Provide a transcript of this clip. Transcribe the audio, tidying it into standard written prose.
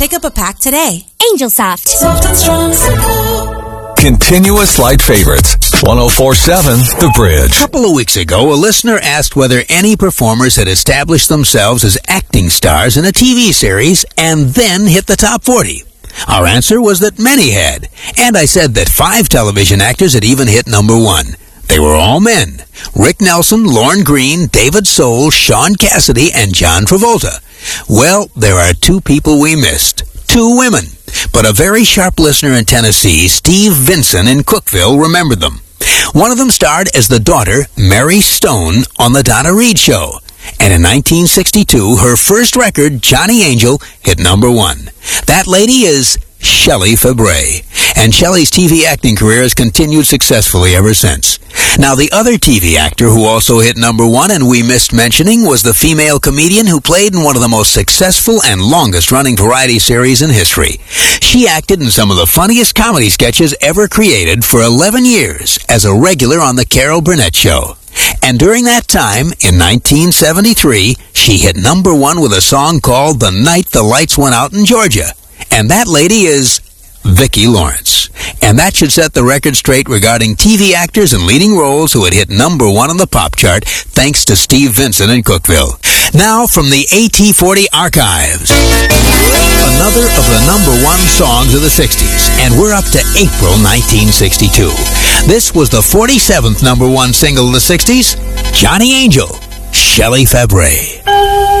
Pick up a pack today. Angel Soft. Soft and strong, simple. Continuous light favorites. 104.7 The Bridge. A couple of weeks ago, a listener asked whether any performers had established themselves as acting stars in a TV series and then hit the top 40. Our answer was that many had, and I said that 5 television actors had even hit number 1. They were all men: Rick Nelson, Lorne Greene, David Soul, Sean Cassidy, and John Travolta. Well, there are 2 people we missed. 2 women. But a very sharp listener in Tennessee, Steve Vinson in Cookeville, remembered them. One of them starred as the daughter, Mary Stone, on The Donna Reed Show. And in 1962, her first record, Johnny Angel, hit number 1. That lady is Shelley Fabares. And Shelley's TV acting career has continued successfully ever since. Now, the other TV actor who also hit number 1 and we missed mentioning was the female comedian who played in one of the most successful and longest-running variety series in history. She acted in some of the funniest comedy sketches ever created for 11 years as a regular on The Carol Burnett Show. And during that time, in 1973, she hit number 1 with a song called The Night the Lights Went Out in Georgia. And that lady is Vicki Lawrence. And that should set the record straight regarding TV actors and leading roles who had hit number 1 on the pop chart, thanks to Steve Vinson in Cookeville. Now, from the AT40 archives, another of the number 1 songs of the 60s, and we're up to April 1962. This was the 47th number 1 single of the 60s, Johnny Angel, Shelley Fabares.